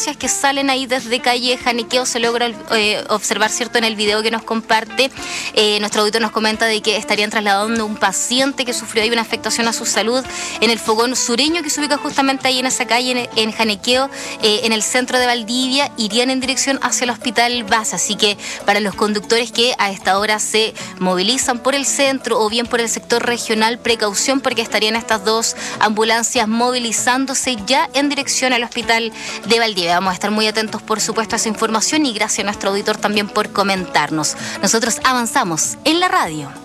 ambulancias que salen ahí desde calle Janequeo. Se logra observar, ¿cierto?, en el video que nos comparte. Nuestro auditor nos comenta de que estarían trasladando un paciente que sufrió ahí una afectación a su salud en el fogón sureño que se ubica justamente ahí en esa calle, en Janequeo, en el centro de Valdivia. Irían en dirección hacia el hospital base. Así que para los conductores que a esta hora se movilizan por el centro o bien por el sector regional, precaución, porque estarían estas dos ambulancias movilizándose ya en dirección al hospital de Valdivia. Vamos a estar muy atentos, por supuesto, a esa información, y gracias a nuestro auditor también por comentarnos. Nosotros avanzamos en la radio.